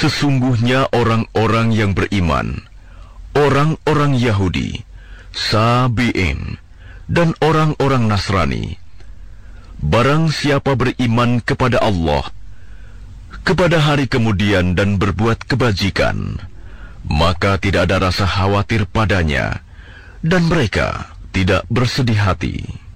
Sesungguhnya orang-orang yang beriman, orang-orang Yahudi, Sabi'in, dan orang-orang Nasrani, barang siapa beriman kepada Allah, kepada hari kemudian dan berbuat kebajikan, maka tidak ada rasa khawatir padanya, dan mereka tidak bersedih hati.